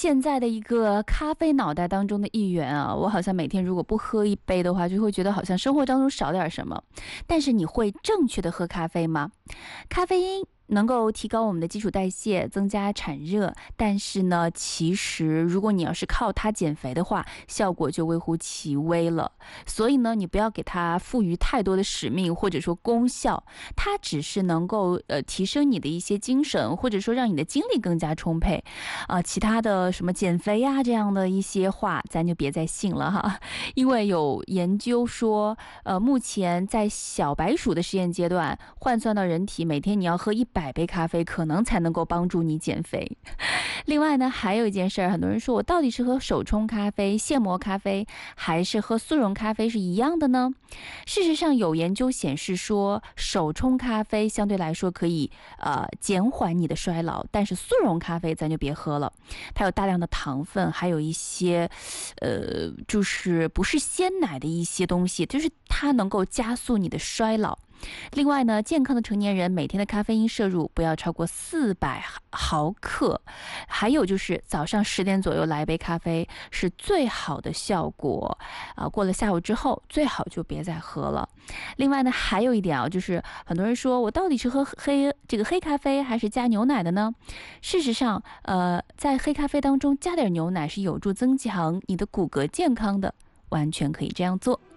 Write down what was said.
现在的一个咖啡脑袋当中的一员啊，我好像每天如果不喝一杯的话，就会觉得好像生活当中少点什么。但是你会正确的喝咖啡吗？咖啡因能够提高我们的基础代谢，增加产热，但是呢，其实如果你要是靠它减肥的话，效果就微乎其微了。所以呢，你不要给它赋予太多的使命或者说功效，它只是能够提升你的一些精神，或者说让你的精力更加充沛。其他的什么减肥呀这样的一些话，咱就别再信了哈，因为有研究说，目前在小白鼠的实验阶段，换算到人体，每天你要喝100杯咖啡，可能才能够帮助你减肥。另外呢，还有一件事儿，很多人说我到底是喝手冲咖啡、现磨咖啡，还是喝速溶咖啡是一样的呢？事实上，有研究显示说，手冲咖啡相对来说可以减缓你的衰老，但是速溶咖啡咱就别喝了，它有大量的糖分，还有一些就是不是鲜奶的一些东西，就是它能够加速你的衰老。另外呢，健康的成年人每天的咖啡因摄入不要超过400毫克，还有就是早上10点左右来一杯咖啡是最好的效果过了下午之后最好就别再喝了。另外呢，还有一点啊，就是很多人说我到底是喝黑咖啡还是加牛奶的呢？事实上在黑咖啡当中加点牛奶是有助增强你的骨骼健康的，完全可以这样做。